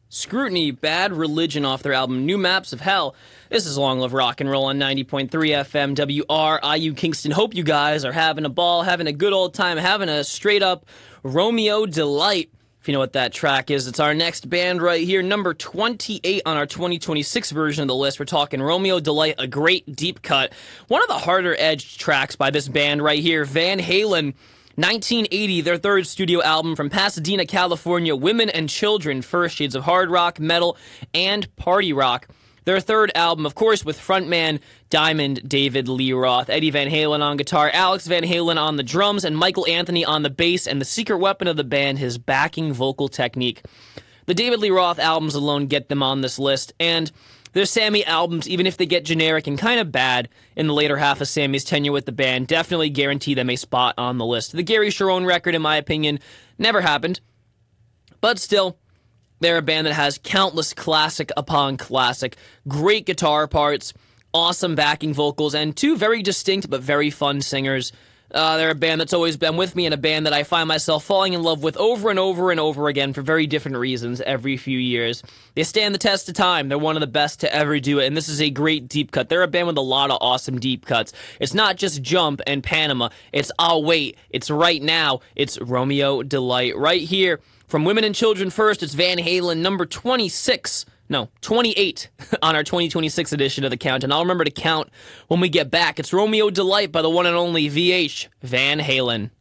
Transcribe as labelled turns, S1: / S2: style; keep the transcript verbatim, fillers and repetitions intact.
S1: Scrutiny, Bad Religion off their album New Maps of Hell. This is Long Live Rock and Roll on ninety point three F M W R I U Kingston. Hope you guys are having a ball, having a good old time, having a straight up Romeo delight. If you know what that track is, it's our next band right here, number twenty-eight on our twenty twenty-six version of the list. We're talking Romeo Delight, a great deep cut. One of the harder edged tracks by this band right here, Van Halen. nineteen eighty, their third studio album from Pasadena, California, Women and Children, First Shades of Hard Rock, Metal, and Party Rock. Their third album, of course, with frontman Diamond David Lee Roth, Eddie Van Halen on guitar, Alex Van Halen on the drums, and Michael Anthony on the bass, and the secret weapon of the band, his backing vocal technique. The David Lee Roth albums alone get them on this list, and their Sammy albums, even if they get generic and kind of bad in the later half of Sammy's tenure with the band, definitely guarantee them a spot on the list. The Gary Cherone record, in my opinion, never happened, but still, they're a band that has countless classic upon classic, great guitar parts, awesome backing vocals, and two very distinct but very fun singers. Uh, they're a band that's always been with me, and a band that I find myself falling in love with over and over and over again for very different reasons every few years. They stand the test of time. They're one of the best to ever do it, and this is a great deep cut. They're a band with a lot of awesome deep cuts. It's not just Jump and Panama. It's I'll Wait. It's Right Now. It's Romeo Delight. Right here, from Women and Children First, it's Van Halen, number twenty-six. No, twenty-eight on our twenty twenty-six edition of the count, and I'll remember to count when we get back. It's Romeo Delight by the one and only V H Van Halen.